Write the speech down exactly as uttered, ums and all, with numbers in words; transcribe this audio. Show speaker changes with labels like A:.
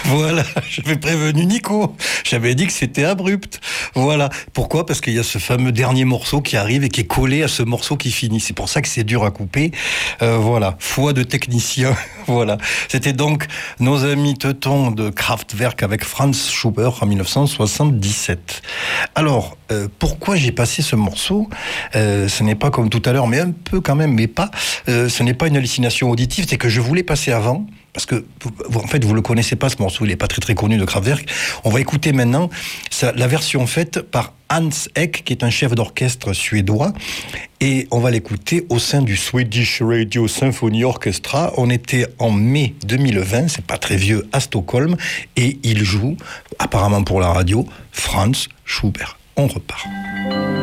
A: Voilà, j'avais prévenu Nico. J'avais dit que c'était abrupt. Voilà. Pourquoi ? Parce qu'il y a ce fameux dernier morceau qui arrive et qui est collé à ce morceau qui finit. C'est pour ça que c'est dur à couper. Euh, voilà. Foi de technicien. Voilà. C'était donc nos amis teutons de Kraftwerk avec Franz Schubert en dix-neuf cent soixante-dix-sept. Alors, euh, pourquoi j'ai passé ce morceau ? euh, Ce n'est pas comme tout à l'heure, mais un peu quand même, mais pas. Euh, ce n'est pas une hallucination auditive, c'est que je voulais passer avant. Parce que, vous, en fait, vous le connaissez pas, ce morceau, il est pas très très connu de Kraftwerk. On va écouter maintenant ça, la version faite par Hans Eck, qui est un chef d'orchestre suédois. Et on va l'écouter au sein du Swedish Radio Symphony Orchestra. On était en mai deux mille vingt, c'est pas très vieux, à Stockholm. Et il joue, apparemment pour la radio, Franz Schubert. On repart.